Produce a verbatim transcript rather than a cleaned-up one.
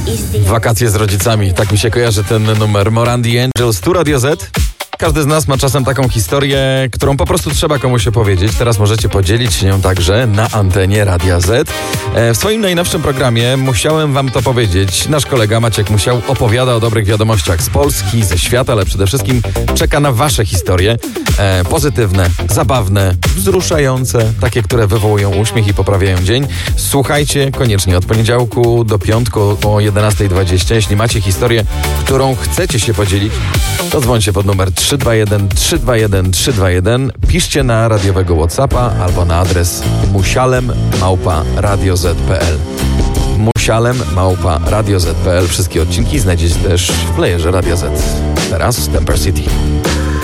Wakacje z rodzicami, tak mi się kojarzy ten numer. Morandi Angels, tu Radio Z. Każdy z nas ma czasem taką historię, którą po prostu trzeba komuś opowiedzieć. Teraz możecie podzielić się nią także na antenie Radia Z. W swoim najnowszym programie Musiałem wam to powiedzieć. Nasz kolega Maciek Musiał opowiada o dobrych wiadomościach z Polski, ze świata, ale przede wszystkim czeka na wasze historie. E, pozytywne, zabawne, wzruszające, takie, które wywołują uśmiech i poprawiają dzień. Słuchajcie koniecznie od poniedziałku do piątku o jedenasta dwadzieścia. Jeśli macie historię, którą chcecie się podzielić, to dzwońcie pod numer trzy dwa jeden trzy dwa jeden trzy dwa jeden. Piszcie na radiowego WhatsAppa albo na adres musialem małpa radio zet kropka pe el. musialem małpa radio zet kropka pe el. Wszystkie odcinki znajdziecie też w playerze Radia Z. Teraz Temper City.